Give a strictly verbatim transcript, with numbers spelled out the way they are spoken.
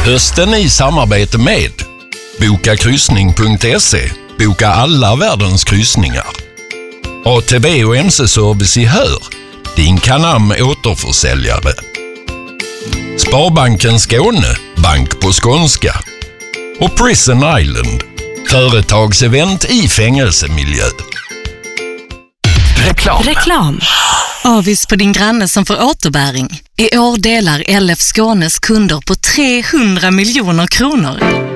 Hösten i samarbete med boka kryssning punkt se. Boka alla världens kryssningar. A T B och M C-service i Hör. Din Canam återförsäljare. Sparbanken Skåne. Bank på skånska. Och Prison Island. Företagsevent i fängelsemiljö. Reklam. Reklam. Avis på din granne som får återbäring. I år delar L F Skånes kunder på trehundra miljoner kronor.